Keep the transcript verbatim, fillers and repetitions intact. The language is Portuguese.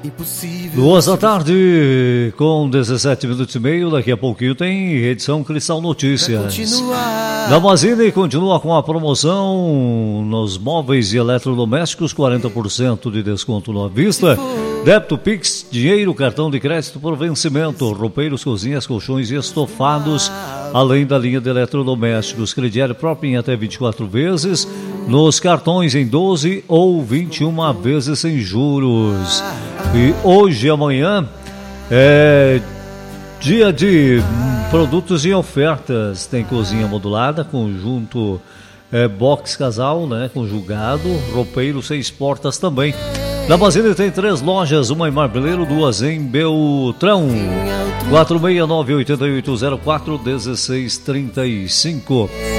Duas da tarde, com dezessete minutos e meio. Daqui a pouquinho tem edição Cristal Notícias. Damazini continua com a promoção nos móveis e eletrodomésticos, quarenta por cento de desconto à vista. Débito Pix, dinheiro, cartão de crédito por vencimento, roupeiros, cozinhas, colchões e estofados, além da linha de eletrodomésticos. Crediário próprio em até vinte e quatro vezes, nos cartões em doze ou vinte e uma vezes sem juros. E hoje e amanhã é dia de produtos em ofertas. Tem cozinha modulada, conjunto é, box casal, né, conjugado, roupeiro seis portas também. Na Basília tem três lojas, uma em Marmeleiro, duas em Beltrão. quatro seis nove, oito oito zero quatro, um seis três cinco.